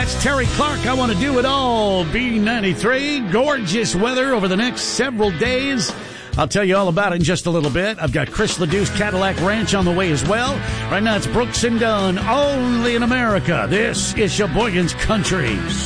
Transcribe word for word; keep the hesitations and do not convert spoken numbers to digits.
That's Terry Clark. I want to do it all. B ninety-three. Gorgeous weather over the next several days. I'll tell you all about it in just a little bit. I've got Chris LeDoux's Cadillac Ranch on the way as well. Right now it's Brooks and Dunn, only in America. This is Sheboygan's Country.